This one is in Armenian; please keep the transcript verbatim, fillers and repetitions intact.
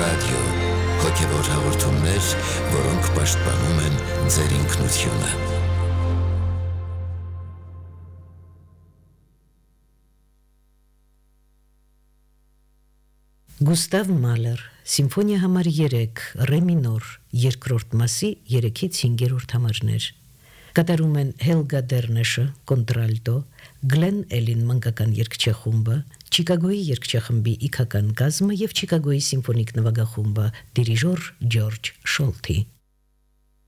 ռադիո, հոգևոր հաղորդումներ, որոնք պաշտպանում են ձեր ինքնությունը։ Գուստավ Մալեր, Սիմֆոնիա համար երեք, ռե մինոր, երկրորդ մասի երեքից հինգերորդ համարներ։ Կատարում են Հելգա Դերնեշը, կոնտրալտո, Գլեն Էլին մանկական երգչախումբը, Չիկագոյի երգչախմբի իգական կազմը և Չիկագոյի սիմֆոնիկ նվագախումբը, դիրիժոր Ջորջ Շոլթի։